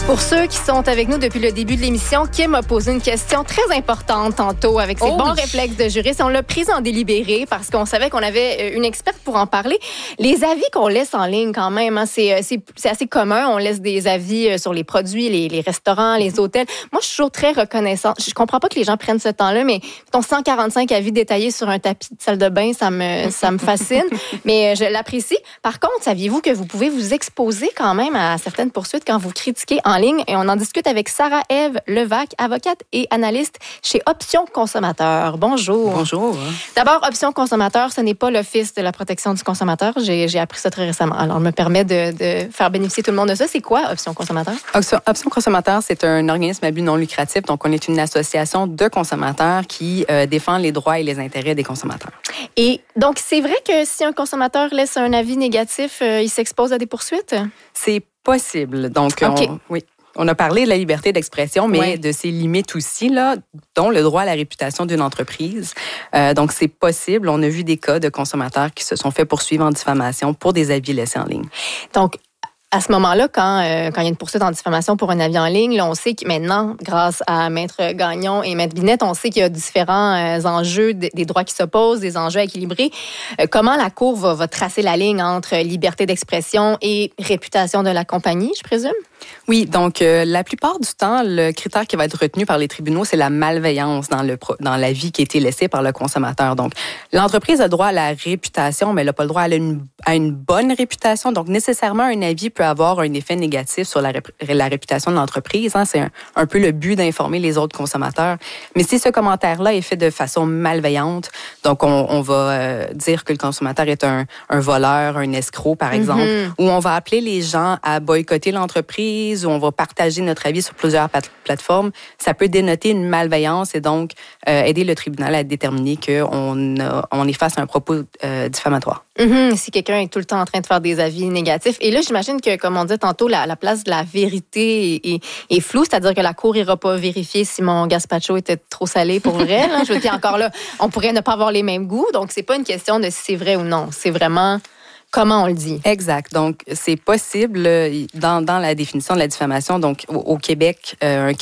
Pour ceux qui sont avec nous depuis le début de l'émission, Kim a posé une question très importante tantôt avec ses bons réflexes de juriste. On l'a prise en délibéré parce qu'on savait qu'on avait une experte pour en parler. Les avis qu'on laisse en ligne quand même, hein, c'est assez commun. On laisse des avis sur les produits, les restaurants, les hôtels. Moi, je suis toujours très reconnaissante. Je comprends pas que les gens prennent ce temps-là, mais ton 145 avis détaillés sur un tapis de salle de bain, ça me fascine. Mais je l'apprécie. Par contre, saviez-vous que vous pouvez vous exposer quand même à certaines poursuites quand vous critiquez en ligne? Et on en discute avec Sarah-Ève Levac, avocate et analyste chez Options Consommateurs. Bonjour. Bonjour. D'abord, Options Consommateurs, ce n'est pas l'Office de la protection du consommateur. J'ai appris ça très récemment. Alors, je me permets de faire bénéficier tout le monde de ça. C'est quoi Options Consommateurs? Options Consommateurs, c'est un organisme à but non lucratif. Donc, on est une association de consommateurs qui défend les droits et les intérêts des consommateurs. Et donc, c'est vrai que si un consommateur laisse un avis négatif, il s'expose à des poursuites? C'est possible. Donc, okay. On a parlé de la liberté d'expression, mais de ses limites aussi, là, dont le droit à la réputation d'une entreprise. Donc, c'est possible. On a vu des cas de consommateurs qui se sont fait poursuivre en diffamation pour des avis laissés en ligne. Donc, à ce moment-là, quand il y a une poursuite en diffamation pour un avis en ligne, là, on sait que maintenant, grâce à Maître Gagnon et Maître Binette, on sait qu'il y a différents enjeux, des droits qui s'opposent, des enjeux équilibrés. Comment la Cour va tracer la ligne entre liberté d'expression et réputation de la compagnie, je présume? Oui, donc la plupart du temps, le critère qui va être retenu par les tribunaux, c'est la malveillance dans l'avis qui a été laissé par le consommateur. Donc, l'entreprise a droit à la réputation, mais elle n'a pas le droit à une bonne réputation. Donc, nécessairement, un avis peut avoir un effet négatif sur la réputation de l'entreprise. Hein. C'est un peu le but d'informer les autres consommateurs. Mais si ce commentaire-là est fait de façon malveillante, donc on va dire que le consommateur est un voleur, un escroc, par exemple, ou on va appeler les gens à boycotter l'entreprise, où on va partager notre avis sur plusieurs plateformes, ça peut dénoter une malveillance et donc aider le tribunal à déterminer qu'on est face à un propos diffamatoire. Si quelqu'un est tout le temps en train de faire des avis négatifs. Et là, j'imagine que, comme on disait tantôt, la place de la vérité est floue, c'est-à-dire que la Cour n'ira pas vérifier si mon gazpacho était trop salé pour vrai. Là. Je veux dire, encore là, on pourrait ne pas avoir les mêmes goûts, donc c'est pas une question de si c'est vrai ou non. C'est vraiment... Comment on le dit? Exact. Donc, c'est possible dans la définition de la diffamation. Donc, au Québec,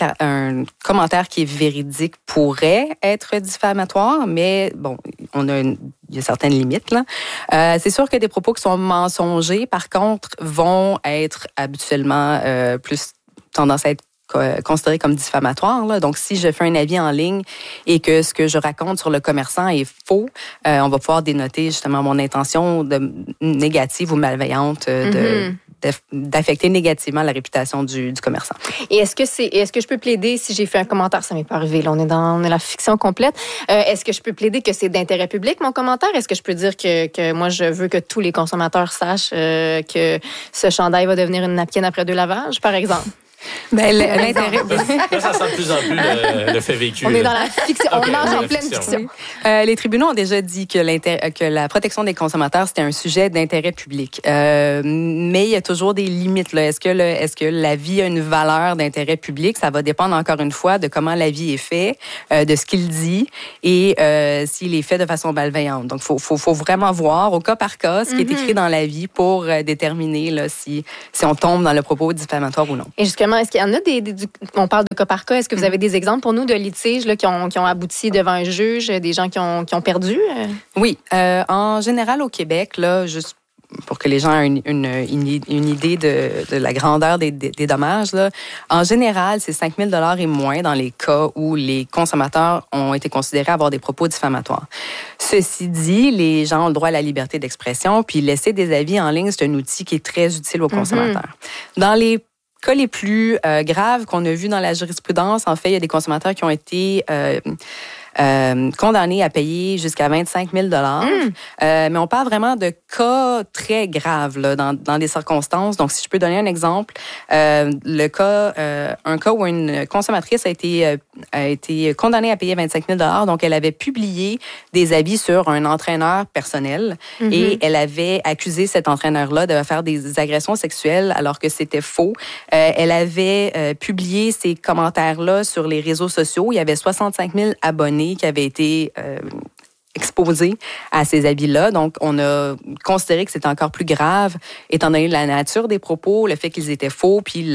un commentaire qui est véridique pourrait être diffamatoire, mais bon, il y a certaines limites, là. C'est sûr que des propos qui sont mensongers, par contre, vont être habituellement plus tendance à être considéré comme diffamatoire. Là. Donc, si je fais un avis en ligne et que ce que je raconte sur le commerçant est faux, on va pouvoir dénoter justement mon intention négative ou malveillante d'affecter négativement la réputation du commerçant. Et est-ce que je peux plaider si j'ai fait un commentaire, ça m'est pas arrivé, là, on est la fiction complète, est-ce que je peux plaider que c'est d'intérêt public, mon commentaire? Est-ce que je peux dire que moi, je veux que tous les consommateurs sachent que ce chandail va devenir une napkin après 2 lavages, par exemple? Ben, l'intérêt... Là, ça sent de plus en plus le fait vécu. On est dans la fiction. On marche en pleine fiction. Les tribunaux ont déjà dit que la protection des consommateurs, c'était un sujet d'intérêt public. Mais il y a toujours des limites. Là. Est-ce que l'avis a une valeur d'intérêt public? Ça va dépendre encore une fois de comment l'avis est fait, de ce qu'il dit et s'il est fait de façon malveillante. Donc, faut vraiment voir au cas par cas ce qui est écrit dans l'avis pour déterminer là, si on tombe dans le propos diffamatoire ou non. Et justement, est-ce qu'il y en a on parle de cas par cas, est-ce que vous avez des exemples pour nous de litiges là, qui ont abouti devant un juge, des gens qui ont perdu? Oui. En général, au Québec, là, juste pour que les gens aient une idée de la grandeur des dommages, là, en général, c'est 5 000 $ et moins dans les cas où les consommateurs ont été considérés avoir des propos diffamatoires. Ceci dit, les gens ont le droit à la liberté d'expression, puis laisser des avis en ligne, c'est un outil qui est très utile aux consommateurs. Dans les cas les plus graves qu'on a vus dans la jurisprudence, en fait, il y a des consommateurs qui ont été condamnés à payer jusqu'à 25 000 $. Mais on parle vraiment de cas très graves là, dans des circonstances. Donc, si je peux donner un exemple, un cas où une consommatrice a été condamnée à payer 25 000 $. Donc, elle avait publié des avis sur un entraîneur personnel et elle avait accusé cet entraîneur-là de faire des agressions sexuelles alors que c'était faux. Elle avait publié ces commentaires-là sur les réseaux sociaux. Il y avait 65 000 abonnés qui avaient été exposés à ces avis-là. Donc, on a considéré que c'était encore plus grave, étant donné la nature des propos, le fait qu'ils étaient faux, puis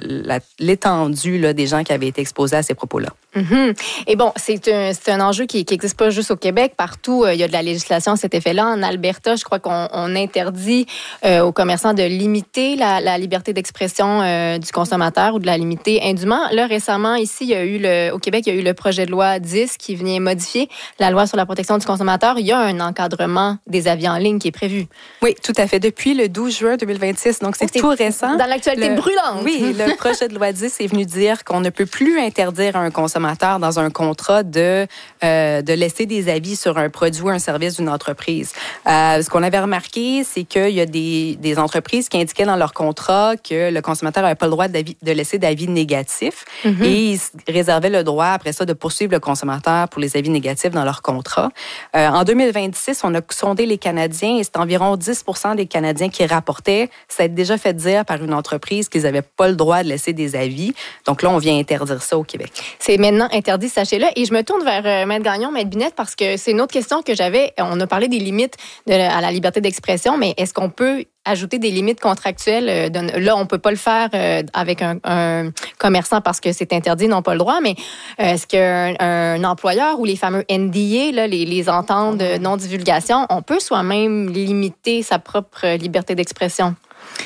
l'étendue là, des gens qui avaient été exposés à ces propos-là. Mm-hmm. Et bon, c'est un enjeu qui n'existe pas juste au Québec. Partout, il y a de la législation à cet effet-là. En Alberta, je crois qu'on interdit aux commerçants de limiter la liberté d'expression du consommateur ou de la limiter indûment. Là, récemment, ici, au Québec, il y a eu le projet de loi 10 qui vient modifier la loi sur la protection du consommateur. Il y a un encadrement des avis en ligne qui est prévu. Oui, tout à fait. Depuis le 12 juin 2026, donc c'est tout récent. Dans l'actualité brûlante. Oui, le projet de loi 10 est venu dire qu'on ne peut plus interdire à un consommateur dans un contrat de laisser des avis sur un produit ou un service d'une entreprise. Ce qu'on avait remarqué, c'est qu'il y a des entreprises qui indiquaient dans leur contrat que le consommateur n'avait pas le droit de laisser d'avis négatifs et ils réservaient le droit, après ça, de poursuivre le consommateur pour les avis négatifs dans leur contrat. En 2026, on a sondé les Canadiens et c'est environ 10% des Canadiens qui rapportaient s'être déjà fait dire par une entreprise qu'ils n'avaient pas le droit de laisser des avis. Donc là, on vient interdire ça au Québec. C'est maintenant interdit, sachez-le. Et je me tourne vers Maître Gagnon, Maître Binette, parce que c'est une autre question que j'avais. On a parlé des limites à la liberté d'expression, mais est-ce qu'on peut ajouter des limites contractuelles? Là, on peut pas le faire avec un commerçant parce que c'est interdit, ils n'ont pas le droit, mais est-ce qu'un employeur ou les fameux NDA, là, les ententes de non-divulgation, on peut soi-même limiter sa propre liberté d'expression?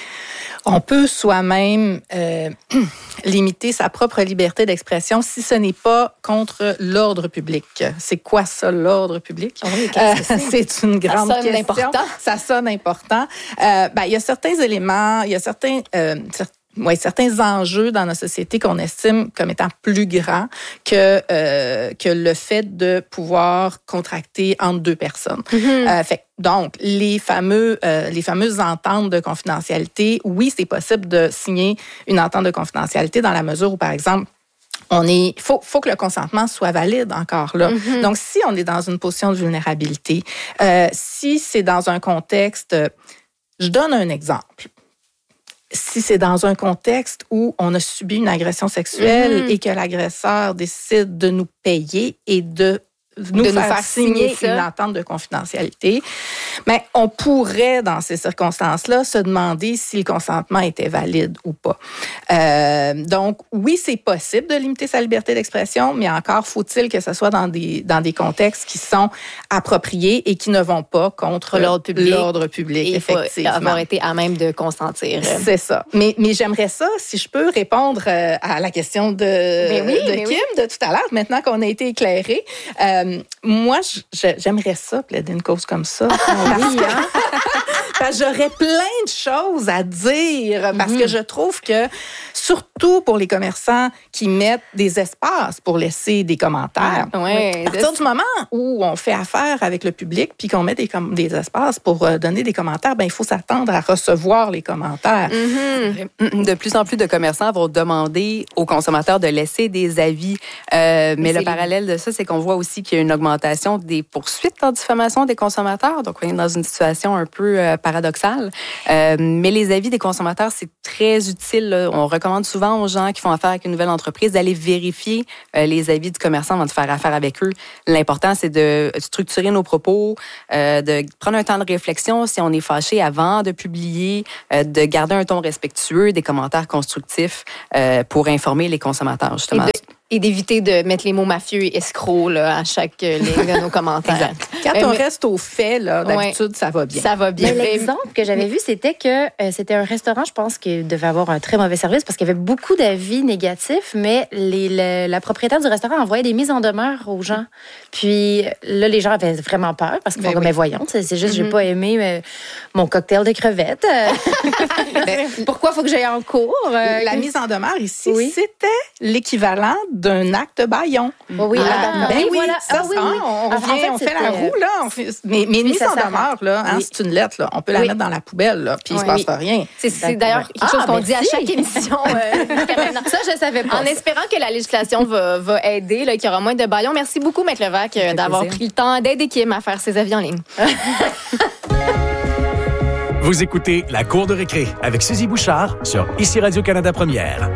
On peut soi-même limiter sa propre liberté d'expression si ce n'est pas contre l'ordre public. C'est quoi ça, l'ordre public? Oui, c'est une grande question. Important. Ça sonne important. Il y a certains éléments, il y a certains enjeux dans notre société qu'on estime comme étant plus grands que le fait de pouvoir contracter entre deux personnes. Donc, les fameuses ententes de confidentialité, oui, c'est possible de signer une entente de confidentialité dans la mesure où, par exemple, faut que le consentement soit valide encore là. Donc, si on est dans une position de vulnérabilité, si c'est dans un contexte, je donne un exemple. Si c'est dans un contexte où on a subi une agression sexuelle et que l'agresseur décide de nous payer et de nous faire signer une entente de confidentialité, mais on pourrait, dans ces circonstances-là, se demander si le consentement était valide ou pas. Donc, oui, c'est possible de limiter sa liberté d'expression, mais encore faut-il que ce soit dans des contextes qui sont appropriés et qui ne vont pas contre l'ordre public, effectivement. Il faut avoir été à même de consentir. C'est ça. Mais j'aimerais ça, si je peux répondre à la question de Kim de tout à l'heure, maintenant qu'on a été éclairés. Moi, j'aimerais ça, plaider une cause comme ça. Parce que j'aurais plein de choses à dire, parce que je trouve que, surtout pour les commerçants qui mettent des espaces pour laisser des commentaires, à partir du moment où on fait affaire avec le public puis qu'on met des espaces pour donner des commentaires, il faut s'attendre à recevoir les commentaires. De plus en plus de commerçants vont demander aux consommateurs de laisser des avis. Mais le parallèle de ça, c'est qu'on voit aussi qu'il y a une augmentation des poursuites en diffamation des consommateurs. Donc, on est dans une situation un peu paradoxale. Mais les avis des consommateurs, c'est très utile. Là. On recommande souvent aux gens qui font affaire avec une nouvelle entreprise d'aller vérifier les avis du commerçant avant de faire affaire avec eux. L'important, c'est de structurer nos propos, de prendre un temps de réflexion si on est fâché avant de publier, de garder un ton respectueux, des commentaires constructifs pour informer les consommateurs, justement. Et d'éviter de mettre les mots mafieux et escrocs là, à chaque ligne de nos commentaires. Quand on reste au fait, là, d'habitude, ça va bien. Ça va bien. L'exemple que j'avais vu, c'était que c'était un restaurant, je pense, qui devait avoir un très mauvais service parce qu'il y avait beaucoup d'avis négatifs, mais la propriétaire du restaurant envoyait des mises en demeure aux gens. Puis là, les gens avaient vraiment peur parce qu'ils font comme, mais voyons, c'est juste, j'ai pas aimé mon cocktail de crevettes. Pourquoi il faut que j'aille en cours? La mise en demeure ici, c'était l'équivalent d'un acte bâillon. Oui, voilà. On fait la roue, là. Mais une mise en demeure, là, c'est une lettre, là. On peut la mettre dans la poubelle, là, puis il ne se passera rien. C'est d'ailleurs quelque chose qu'on dit à chaque émission. Ça, je ne savais pas. En espérant que la législation va aider, qu'il y aura moins de bâillons. Merci beaucoup, Maître Levac, d'avoir pris le temps d'aider Kim à faire ses avis en ligne. Vous écoutez La Cour de récré avec Suzy Bouchard sur ICI Radio-Canada Première.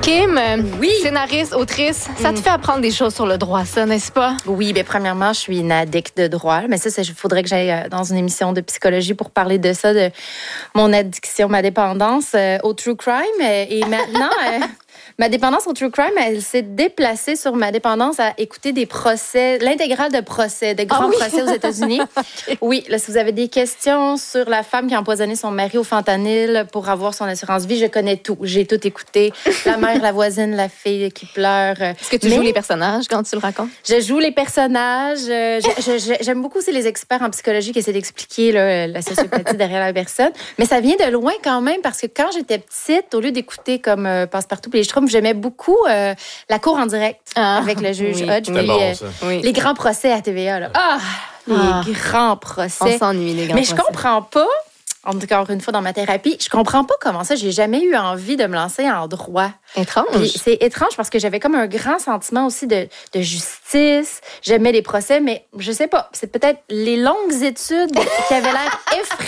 Kim, scénariste, autrice, ça te fait apprendre des choses sur le droit, ça, n'est-ce pas? Oui, bien premièrement, je suis une addict de droit. Mais ça, il faudrait que j'aille dans une émission de psychologie pour parler de ça, de mon addiction, ma dépendance au true crime. Et maintenant... Ma dépendance au true crime, elle s'est déplacée sur ma dépendance à écouter des procès, l'intégrale de procès, de grands procès aux États-Unis. Okay. Oui, là, si vous avez des questions sur la femme qui a empoisonné son mari au fentanyl pour avoir son assurance vie, je connais tout. J'ai tout écouté. La mère, la voisine, la fille qui pleure. Est-ce que tu joues les personnages quand tu le racontes? Je joue les personnages. J'aime beaucoup aussi les experts en psychologie qui essaient d'expliquer là, la sociopathie derrière la personne. Mais ça vient de loin quand même parce que quand j'étais petite, au lieu d'écouter comme Passe-Partout et les Schtroumpfs, j'aimais beaucoup la cour en direct avec le juge Hodge. C'était bon, ça. Les grands procès à TVA. Là. Les grands procès. On s'ennuie, les grands procès. Mais je comprends pas, encore une fois dans ma thérapie, je comprends pas comment ça, j'ai jamais eu envie de me lancer en droit. Étrange. Puis c'est étrange parce que j'avais comme un grand sentiment aussi de justice. J'aimais les procès, mais je sais pas, c'est peut-être les longues études qui avaient l'air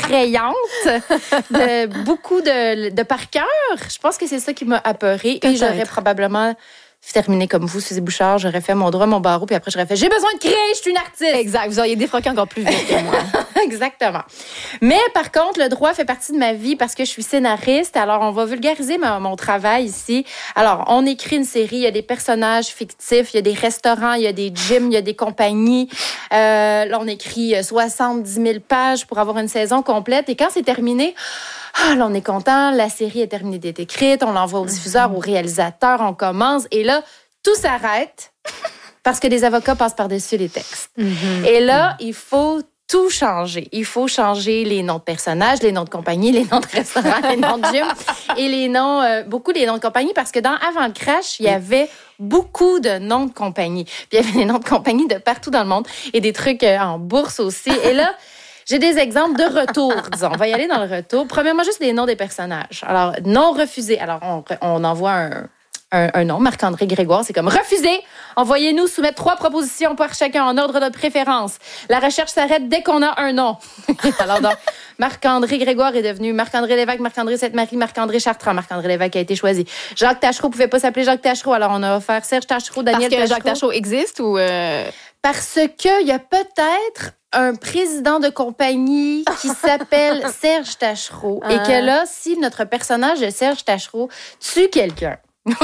effrayantes, de beaucoup de par cœur. Je pense que c'est ça qui m'a apeurée. Et j'aurais probablement terminé comme vous, Suzy Bouchard, j'aurais fait mon droit, mon barreau, puis après j'aurais fait « J'ai besoin de créer, je suis une artiste! » Exact, vous auriez défroqué encore plus vite que moi. Exactement. Mais par contre, le droit fait partie de ma vie parce que je suis scénariste. Alors, on va vulgariser mon travail ici. Alors, on écrit une série, il y a des personnages fictifs, il y a des restaurants, il y a des gyms, il y a des compagnies. Là, on écrit 70 000 pages pour avoir une saison complète. Et quand c'est terminé... là, on est content, la série est terminée d'être écrite, on l'envoie au diffuseur, au réalisateur, on commence. Et là, tout s'arrête parce que des avocats passent par-dessus les textes. Et là, il faut tout changer. Il faut changer les noms de personnages, les noms de compagnie, les noms de restaurants, les noms de gym et les noms, beaucoup les noms de compagnie parce que dans Avant le crash, il y avait beaucoup de noms de compagnie. Puis il y avait des noms de compagnie de partout dans le monde et des trucs en bourse aussi. Et là, j'ai des exemples de retour, disons. On va y aller dans le retour. Premièrement, juste les noms des personnages. Alors, non refusé. Alors, on envoie un nom, Marc-André Grégoire. C'est comme refusé. Envoyez-nous soumettre 3 propositions par chacun en ordre de préférence. La recherche s'arrête dès qu'on a un nom. Alors, donc, Marc-André Grégoire est devenu Marc-André Lévesque, Marc-André Sainte-Marie, Marc-André Chartrand. Marc-André Lévesque a été choisi. Jacques Taschereau pouvait pas s'appeler Jacques Taschereau. Alors, on a offert Serge Taschereau, Daniel Taschereau. Parce que Jacques Taschereau existe ou... Parce qu'il y a peut-être un président de compagnie qui s'appelle Serge Taschereau et que là, si notre personnage de Serge Taschereau tue quelqu'un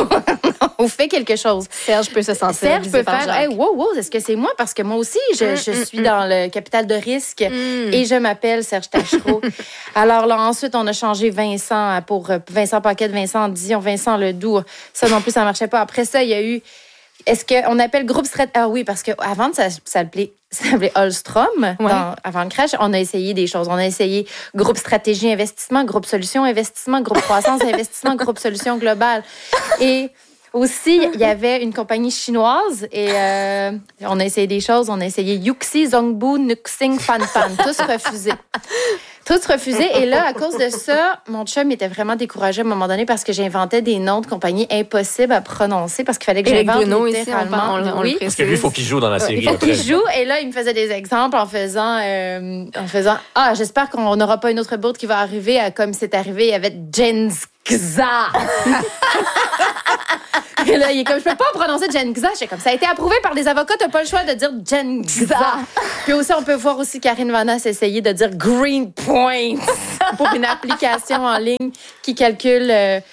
ou fait quelque chose, Serge peut se sentir Serge peut faire hey, wow, est-ce que c'est moi? Parce que moi aussi, je suis dans le capital de risque et je m'appelle Serge Taschereau. Alors là, ensuite, on a changé Vincent pour Vincent Paquette, Vincent Dion, Vincent Ledoux. Ça non plus, ça marchait pas. Après ça, il y a eu... Est-ce qu'on appelle groupe stratégie? Ah oui, parce qu'avant, ça s'appelait Holstrom. Avant le crash, on a essayé des choses. On a essayé groupe stratégie investissement, groupe solution investissement, groupe croissance investissement, groupe solution globale. Et aussi, il y avait une compagnie chinoise et on a essayé des choses. On a essayé Yuxi, Zongbu, Nuxing, Fanfan. Tous refusés. Tous refusés. Et là, à cause de ça, mon chum était vraiment découragé à un moment donné parce que j'inventais des noms de compagnies impossibles à prononcer parce qu'il fallait que j'invente littéralement. Oui. Parce que lui, il faut qu'il joue dans la série. Il faut qu'il joue. Et là, il me faisait des exemples en faisant j'espère qu'on n'aura pas une autre bourde qui va arriver comme c'est arrivé avec Genzxa. Et là, il est comme, je peux pas prononcer Genzxa. J'étais comme, ça a été approuvé par des avocats, t'as pas le choix de dire Genzxa. Puis aussi, on peut voir aussi Karine Vanasse essayer de dire Greenpoint pour une application en ligne qui calcule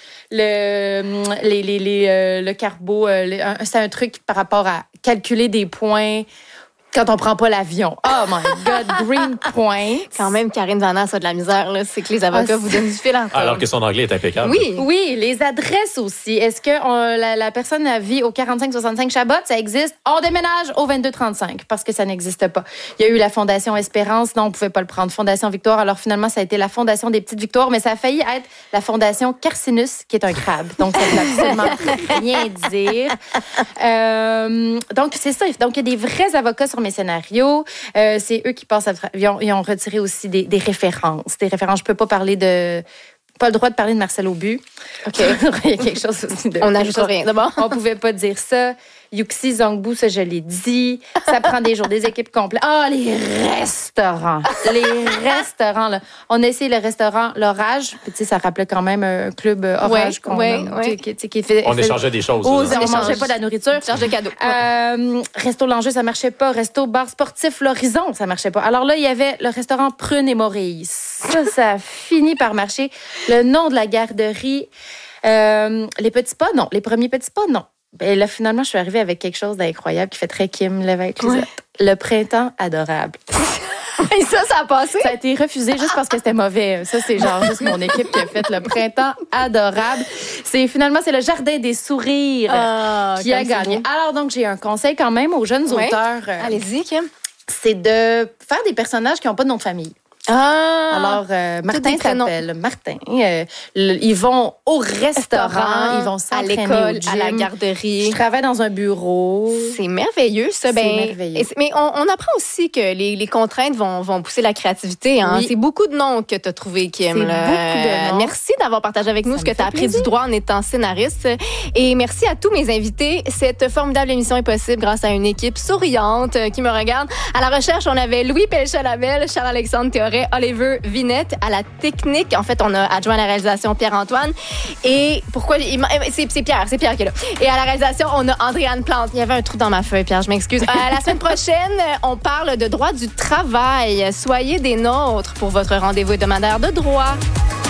le carbo. C'est un truc par rapport à calculer des points quand on prend pas l'avion. Oh my God, Greenpoint. Quand même, Karine Vanasse a de la misère, là. C'est que les avocats vous donnent du fil à alors que son anglais est impeccable. Oui, les adresses aussi. Est-ce que la personne vit au 45-65 Chabot? Ça existe. On déménage au 22-35 parce que ça n'existe pas. Il y a eu la Fondation Espérance. Non, on pouvait pas le prendre. Fondation Victoire. Alors finalement, ça a été la Fondation des Petites Victoires, mais ça a failli être la Fondation Carcinus, qui est un crabe. Donc, ça ne veut absolument rien dire. Donc, c'est ça. Donc, il y a des vrais avocats sur mes scénarios. C'est eux qui passent ils ont retiré aussi des références. Des références. Je peux pas parler pas le droit de parler de Marcel Aubu. OK. Il y a quelque chose aussi de... On n'ajoute rien. D'abord. On pouvait pas dire ça. Yuxi, Zangbu, ça, je l'ai dit. Ça prend des jours, des équipes complètes. Ah, les restaurants. Les restaurants, là. On a essayé le restaurant L'Orage. Puis, tu sais, ça rappelait quand même un club Orage qui fait... On échangeait des choses. On mangeait pas de la nourriture. Échange de cadeaux. Resto L'Enjeu, ça marchait pas. Resto Bar Sportif L'Horizon, ça marchait pas. Alors là, il y avait le restaurant Prune et Maurice. Ça a fini par marcher. Le nom de la garderie, les petits pas, non. Les premiers petits pas, non. Ben là, finalement, je suis arrivée avec quelque chose d'incroyable qui fait très Kim Lévesque-Lisette. Le printemps adorable. Et ça a passé? Ça a été refusé juste parce que c'était mauvais. Ça, c'est genre juste mon équipe qui a fait le printemps adorable. Finalement, c'est le Jardin des sourires qui a gagné. Beau. Alors, donc, j'ai un conseil quand même aux jeunes auteurs. Allez-y, Kim. C'est de faire des personnages qui n'ont pas de nom de famille. Alors, Martin s'appelle Martin. Ils vont au restaurant, ils vont s'entraîner à l'école, au gym, à la garderie. Je travaille dans un bureau. C'est merveilleux, ça. C'est merveilleux. Mais on apprend aussi que les contraintes vont pousser la créativité. Hein? Oui. C'est beaucoup de noms que tu as trouvé, Kim. C'est beaucoup de noms. Merci d'avoir partagé avec nous ce que tu as appris du droit en étant scénariste. Et merci à tous mes invités. Cette formidable émission est possible grâce à une équipe souriante qui me regarde. À la recherche, on avait Louis Pelchalabel, Charles-Alexandre Théoret, Oliver Vinette. À la technique, en fait, on a adjoint à la réalisation Pierre-Antoine. Et pourquoi... C'est Pierre qui est là. Et à la réalisation, on a Andréane Plante. Il y avait un trou dans ma feuille, Pierre, je m'excuse. La semaine prochaine, on parle de droit du travail. Soyez des nôtres pour votre rendez-vous hebdomadaire de droit.